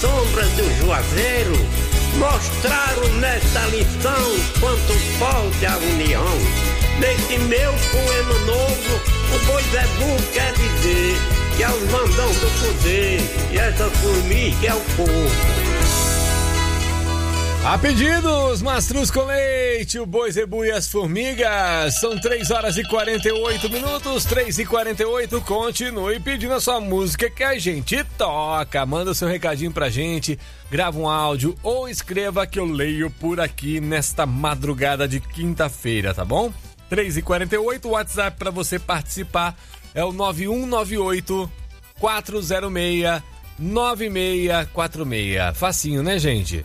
sombra do Juazeiro, mostraram nesta lição quanto pode a união. Neste meu poema novo, o boi zebu quer dizer que é os mandão do poder e essa formiga é o povo. A pedidos, Mastruz com leite, o boi zebu e as formigas. São 3h48, 3h48. Continue pedindo a sua música que a gente toca. Manda o seu recadinho pra gente, grava um áudio ou escreva que eu leio por aqui nesta madrugada de quinta-feira, tá bom? 3h48, o WhatsApp pra você participar é o 9198-406-9646. Facinho, né, gente?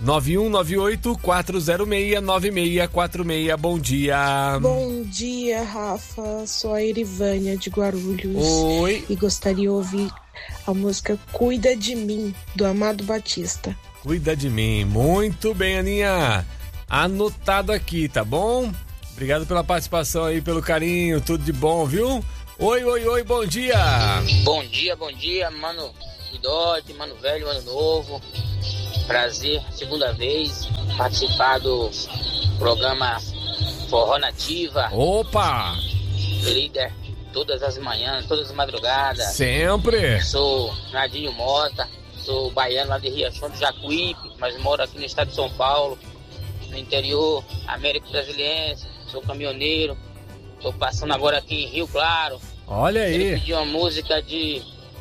9198-406-9646. Bom dia. Bom dia, Rafa. Sou a Erivânia de Guarulhos. Oi. E gostaria de ouvir a música Cuida de Mim, do Amado Batista. Cuida de mim. Muito bem, Aninha. Anotado aqui, tá bom? Obrigado pela participação aí, pelo carinho. Tudo de bom, viu? Oi, bom dia. Bom dia, mano Guidotti, mano velho, mano novo. Prazer, segunda vez, participar do programa Forró Nativa. Opa! Líder todas as manhãs, todas as madrugadas. Sempre! Sou Nadinho Mota, sou baiano lá de Riachão do Jacuípe, mas moro aqui no estado de São Paulo, no interior, América Brasiliense. Sou caminhoneiro, tô passando agora aqui em Rio Claro. Olha aí! Ele pediu uma música de...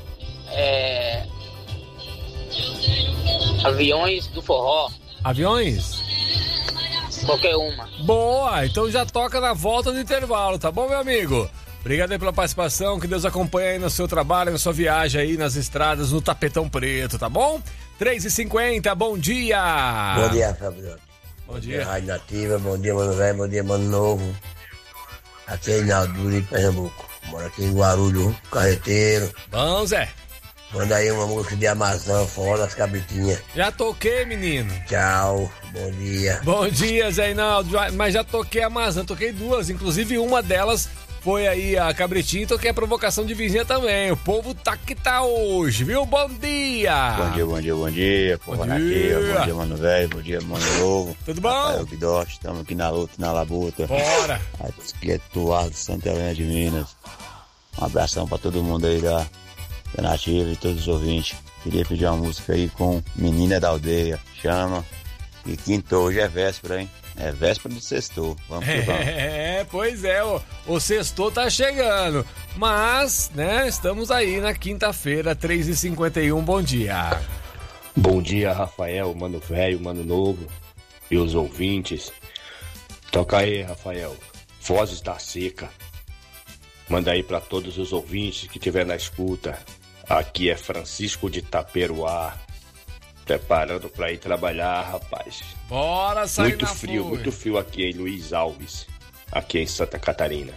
Aviões do Forró. Aviões? Qualquer uma. Boa, então já toca na volta do intervalo, tá bom, meu amigo? Obrigado aí pela participação, que Deus acompanhe aí no seu trabalho, na sua viagem aí nas estradas, no tapetão preto, tá bom? 3h50, bom dia! Bom dia, Fabio. Bom dia. Rádio Nativa, bom dia, mano velho, bom dia, mano novo. Aqui é Inaldo de Pernambuco. Moro aqui em Guarulhos, carreteiro. Bom, Zé. Manda aí uma música de Amazon, Forró das Cabritinhas. Já toquei, menino. Tchau, bom dia. Bom dia, Zé Inaldo. Mas já toquei a Amazon, toquei duas. Inclusive uma delas foi aí a Cabritinha e toquei a Provocação de Vizinha também. O povo tá que tá hoje, viu? Bom dia. Bom dia. Forró Nativa, bom dia, mano velho, bom dia, mano novo. Tudo bom? Rafael Guidotti, estamos aqui na luta, na labuta. Bora. Aqui é Tuardo, Santa Helena de Minas. Um abração pra todo mundo aí da Nativa e todos os ouvintes. Queria pedir uma música aí com Menina da Aldeia, Chama. E quinto, hoje é véspera, hein? É véspera do sextou. Vamos que vamos. Pois é, o sextou tá chegando. Mas, né, estamos aí na quinta-feira, 3h51, bom dia. Bom dia, Rafael, mano velho, mano novo e os ouvintes. Toca aí, Rafael, Vozes da Seca. Manda aí pra todos os ouvintes que estiver na escuta. Aqui é Francisco de Taperoá, preparando pra ir trabalhar, rapaz. Bora sair muito frio aqui em Luiz Alves, aqui em Santa Catarina.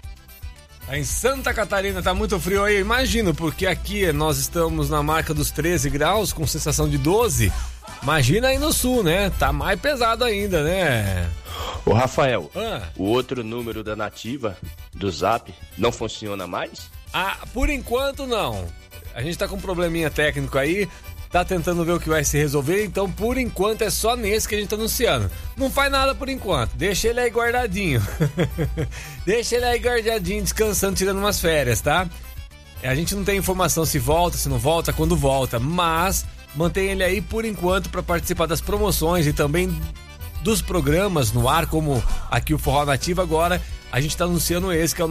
Em Santa Catarina tá muito frio aí, imagino, porque aqui nós estamos na marca dos 13 graus, com sensação de 12. Imagina aí no sul, né? Tá mais pesado ainda, né? Ô Rafael, o outro número da Nativa, do Zap, não funciona mais? Por enquanto não. A gente tá com um probleminha técnico aí, tá tentando ver o que vai se resolver, então por enquanto é só nesse que a gente tá anunciando. Não faz nada por enquanto, deixa ele aí guardadinho. Deixa ele aí guardadinho, descansando, tirando umas férias, tá? A gente não tem informação se volta, se não volta, quando volta, mas mantém ele aí por enquanto para participar das promoções e também dos programas no ar, como aqui o Forró Nativa. Agora a gente tá anunciando esse, que é o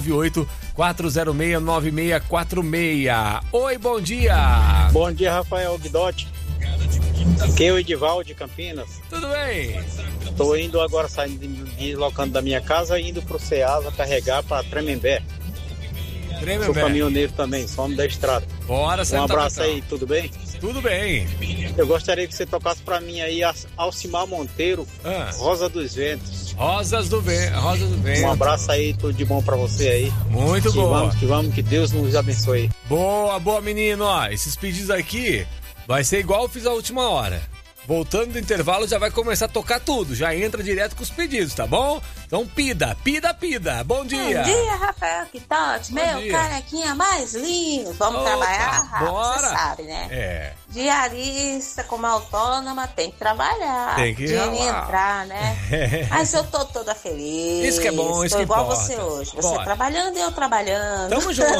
9198-406-9646. Oi, bom dia! Bom dia, Rafael Guidotti. Aqui é o Edivaldo de Campinas. Tudo bem? Tô indo agora, saindo, deslocando da minha casa, indo pro Ceasa carregar pra Tremembé. Sou caminhoneiro também, somos da estrada. Bora, um abraço aí, tudo bem? Tudo bem. Eu gostaria que você tocasse pra mim aí Alcimar Monteiro, Rosa dos Ventos. Rosa do Vento. Um abraço aí, tudo de bom pra você aí. Muito bom. Vamos, que Deus nos abençoe. Boa, menino. Ó, esses pedidos aqui vai ser igual eu fiz a última hora. Voltando do intervalo, já vai começar a tocar tudo. Já entra direto com os pedidos, tá bom? Então pida. Bom dia. Bom dia, Rafael Quitote, meu dia. Carequinha mais lindo. Vamos trabalhar, Rafa? Bora. Você sabe, né? É. Diarista, como autônoma, tem que trabalhar. Tem que entrar, né? Mas eu tô toda feliz. Isso que é bom, isso tô que igual importa. você hoje. Você Bora. trabalhando e eu trabalhando. Tamo junto.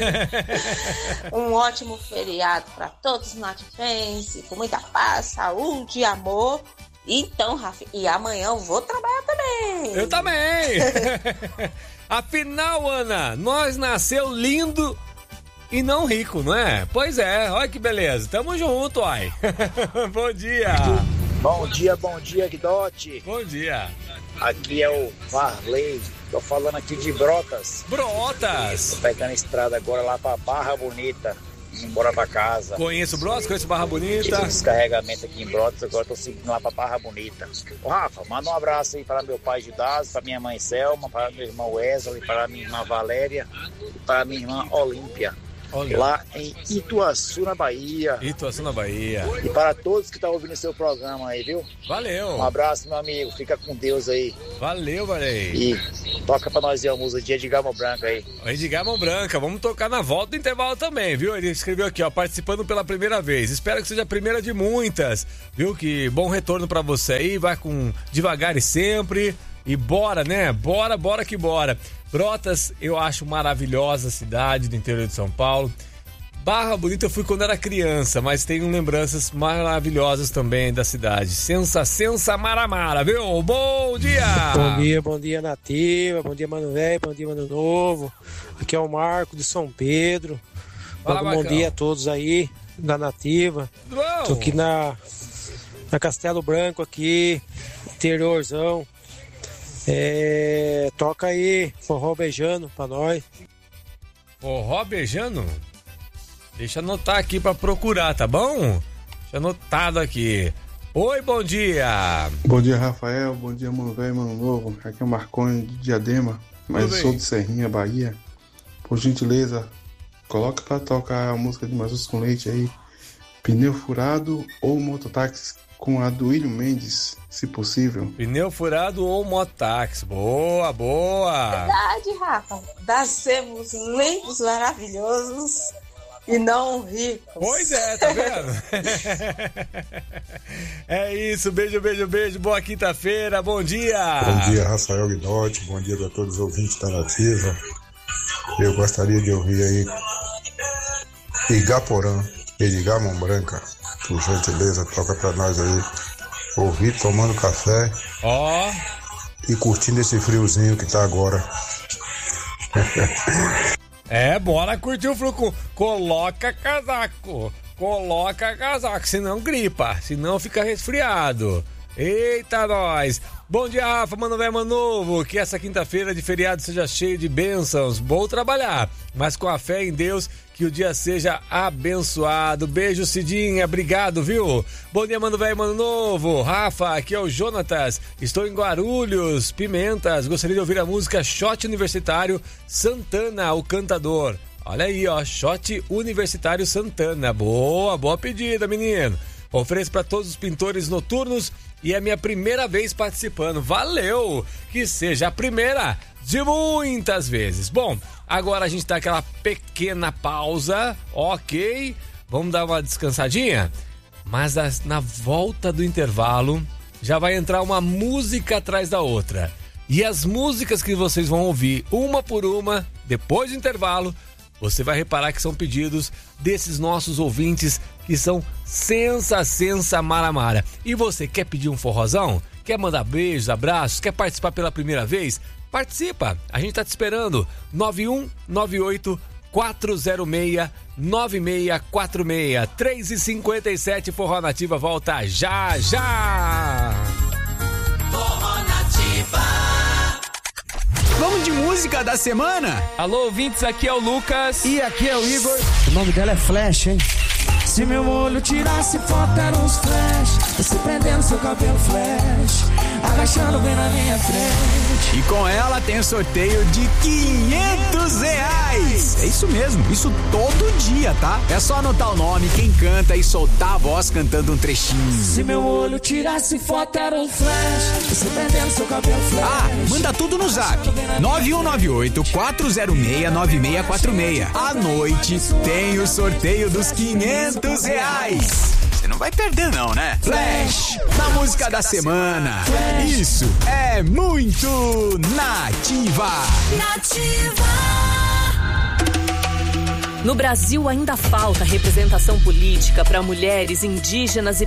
Um ótimo feriado pra todos os natifenses, com muita paz, saúde e amor. Então, Rafa, e amanhã eu vou trabalhar também. Eu também. Afinal, Ana, nós nasceu lindo e não rico, não é? Pois é, olha que beleza. Tamo junto, ai. Bom dia. Bom dia, Guidote. Bom dia. Aqui é o Varley. Tô falando aqui de Brotas. Brotas. Tô pegando a estrada agora lá pra Barra Bonita. Embora pra casa. Conheço Brotas, conheço Barra Bonita. Tive um descarregamento aqui em Brotas, agora tô seguindo lá pra Barra Bonita. Ô Rafa, manda um abraço aí para meu pai Judas, pra minha mãe Selma, para meu irmão Wesley, para minha irmã Valéria e para minha irmã Olímpia. Lá em Ituaçu, na Bahia. Ituaçu, na Bahia. E para todos que estão ouvindo o seu programa aí, viu? Valeu. Um abraço, meu amigo. Fica com Deus aí. Valeu, Valei. E toca pra nós aí a música de Edgar Mão Branca aí. Edgar Mão Branca. Vamos tocar na volta do intervalo também, viu? Ele escreveu aqui, ó, participando pela primeira vez. Espero que seja a primeira de muitas, viu? Que bom retorno pra você aí. Vai com devagar e sempre. E bora, né? Bora que bora. Brotas, eu acho maravilhosa a cidade do interior de São Paulo. Barra Bonita eu fui quando era criança, mas tenho lembranças maravilhosas também da cidade. Sensa Maramara, viu? Bom dia! Bom dia, Nativa. Bom dia, Mano Velho. Bom dia, Mano Novo. Aqui é o Marco de São Pedro. Bom dia a todos aí da Nativa. Bom. Tô aqui na Castelo Branco, aqui, interiorzão. Toca aí, forró beijando pra nós. Forró beijando? Deixa eu anotar aqui pra procurar, tá bom? Deixa anotado aqui. Oi, bom dia. Bom dia, Rafael. Bom dia, Mano Velho, Mano Novo. Aqui é o Marconi de Diadema, mas eu sou de Serrinha, Bahia. Por gentileza, coloca pra tocar a música de Jesus com Leite aí. Pneu furado ou mototáxi com a do William Mendes, se possível. Pneu furado ou mototáxi. Boa. Verdade, Rafa. Nascemos lindos, maravilhosos e não ricos. Pois é, tá vendo? É isso, beijo. Boa quinta-feira, bom dia. Bom dia, Rafael Guidotti. Bom dia a todos os ouvintes da Nativa. Eu gostaria de ouvir aí Igaporã, Edgar Mão Branca. Por gentileza, toca pra nós aí. Ouvir tomando café. E curtindo esse friozinho que tá agora. Bora curtir o frio. Coloca casaco, senão gripa, senão fica resfriado. Eita, nós! Bom dia, Rafa, Mano Velho, Mano Novo. Que essa quinta-feira de feriado seja cheia de bênçãos. Vou trabalhar, mas com a fé em Deus, que o dia seja abençoado. Beijo, Cidinha, obrigado, viu? Bom dia, Mano Velho, Mano Novo. Rafa, aqui é o Jonatas. Estou em Guarulhos, Pimentas. Gostaria de ouvir a música Shot Universitário Santana, o cantador. Olha aí, ó, Shot Universitário Santana. Boa pedida, menino. Ofereço para todos os pintores noturnos e é minha primeira vez participando. Valeu! Que seja a primeira de muitas vezes. Bom, agora a gente dá aquela pequena pausa, ok? Vamos dar uma descansadinha? Mas na volta do intervalo já vai entrar uma música atrás da outra. E as músicas que vocês vão ouvir, uma por uma, depois do intervalo, você vai reparar que são pedidos desses nossos ouvintes que são sensa Maramara. E você quer pedir um forrozão? Quer mandar beijos, abraços? Quer participar pela primeira vez? Participa! A gente tá te esperando. 9198-406-9646. 3h57, Forró Nativa volta já! Forró Nativa. Vamos de música da semana? Alô, ouvintes, aqui é o Lucas. E aqui é o Igor. O nome dela é Flash, hein? Se meu olho tirasse foto, eram uns flash. Você prendendo seu cabelo flash, agachando bem na minha frente. E com ela tem sorteio de R$500. É isso mesmo, isso todo dia, tá? É só anotar o nome, quem canta e soltar a voz cantando um trechinho. Se meu olho tirasse foto, era um flash. Você prendendo seu cabelo flash. Ah, manda tudo no zap 9198-406-9646. À noite tem o sorteio dos R$500. Você não vai perder não, né? Flash, na música da semana. Isso é muito Nativa. No Brasil ainda falta representação política para mulheres indígenas e